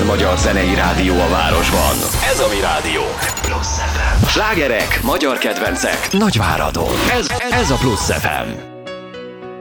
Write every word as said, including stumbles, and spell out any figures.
magyar zenei rádió a városban. Ez a mi rádió. Plusz ef em. Slágerek, magyar kedvencek, Nagyváradon. Ez, ez a Plusz ef em.